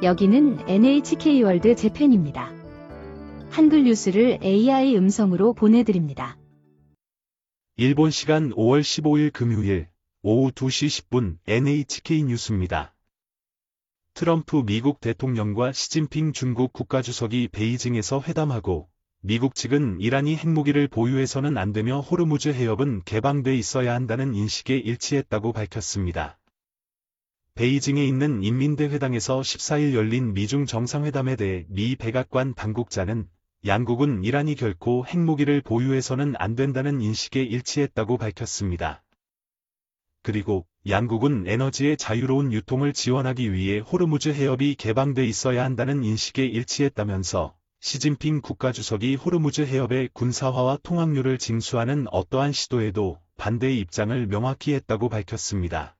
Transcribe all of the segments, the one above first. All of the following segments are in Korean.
여기는 NHK월드 재팬입니다. 한글 뉴스를 AI 음성으로 보내드립니다. 일본 시간 5월 15일 금요일 오후 2시 10분 NHK 뉴스입니다. 트럼프 미국 대통령과 시진핑 중국 국가주석이 베이징에서 회담하고 미국 측은 이란이 핵무기를 보유해서는 안 되며 호르무즈 해협은 개방돼 있어야 한다는 인식에 일치했다고 밝혔습니다. 베이징에 있는 인민대회당에서 14일 열린 미중 정상회담에 대해 미 백악관 당국자는 양국은 이란이 결코 핵무기를 보유해서는 안 된다는 인식에 일치했다고 밝혔습니다. 그리고 양국은 에너지의 자유로운 유통을 지원하기 위해 호르무즈 해협이 개방돼 있어야 한다는 인식에 일치했다면서 시진핑 국가주석이 호르무즈 해협의 군사화와 통항료를 징수하는 어떠한 시도에도 반대의 입장을 명확히 했다고 밝혔습니다.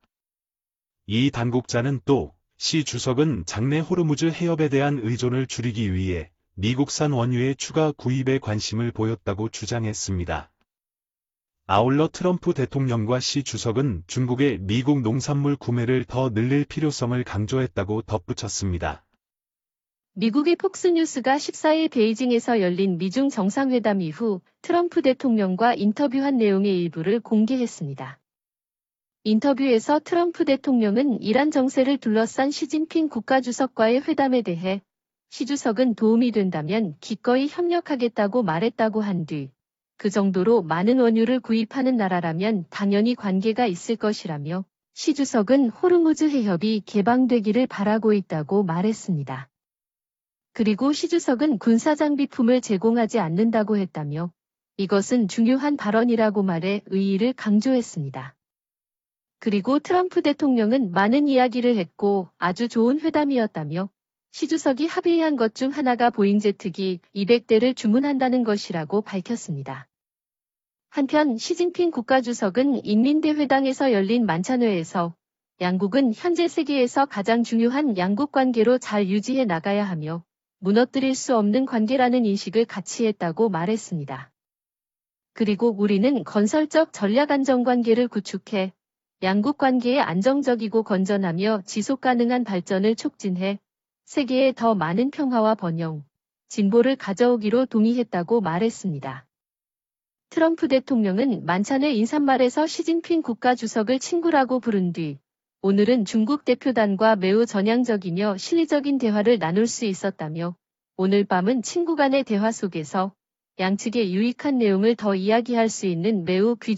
이 당국자는 또 시 주석은 장내 호르무즈 해협에 대한 의존을 줄이기 위해 미국산 원유의 추가 구입에 관심을 보였다고 주장했습니다. 아울러 트럼프 대통령과 시 주석은 중국의 미국 농산물 구매를 더 늘릴 필요성을 강조했다고 덧붙였습니다. 미국의 폭스뉴스가 14일 베이징에서 열린 미중 정상회담 이후 트럼프 대통령과 인터뷰한 내용의 일부를 공개했습니다. 인터뷰에서 트럼프 대통령은 이란 정세를 둘러싼 시진핑 국가주석과의 회담에 대해 시 주석은 도움이 된다면 기꺼이 협력하겠다고 말했다고 한 뒤 그 정도로 많은 원유를 구입하는 나라라면 당연히 관계가 있을 것이라며 시 주석은 호르무즈 해협이 개방되기를 바라고 있다고 말했습니다. 그리고 시 주석은 군사장비품을 제공하지 않는다고 했다며 이것은 중요한 발언이라고 말해 의의를 강조했습니다. 그리고 트럼프 대통령은 많은 이야기를 했고 아주 좋은 회담이었다며 시 주석이 합의한 것 중 하나가 보잉 제트기 200대를 주문한다는 것이라고 밝혔습니다. 한편 시진핑 국가주석은 인민대회당에서 열린 만찬회에서 양국은 현재 세계에서 가장 중요한 양국 관계로 잘 유지해 나가야 하며 무너뜨릴 수 없는 관계라는 인식을 같이 했다고 말했습니다. 그리고 우리는 건설적 전략안정관계를 구축해 양국 관계의 안정적이고 건전하며 지속가능한 발전을 촉진해 세계에 더 많은 평화와 번영, 진보를 가져오기로 동의했다고 말했습니다. 트럼프 대통령은 만찬의 인사말에서 시진핑 국가주석을 친구라고 부른 뒤 오늘은 중국 대표단과 매우 전향적이며 실리적인 대화를 나눌 수 있었다며 오늘 밤은 친구 간의 대화 속에서 양측의 유익한 내용을 더 이야기할 수 있는 매우 귀중한